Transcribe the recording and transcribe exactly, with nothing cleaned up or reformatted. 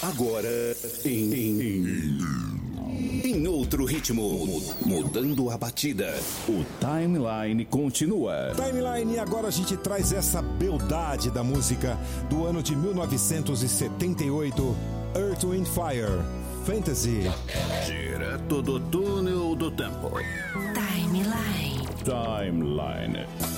Agora em, em, em outro ritmo, mudando a batida. O Timeline continua. Timeline, agora a gente traz essa beldade da música do ano de mil novecentos e setenta e oito, Earth, Wind and Fire, Fantasy. Direto do túnel do tempo. Timeline. Timeline.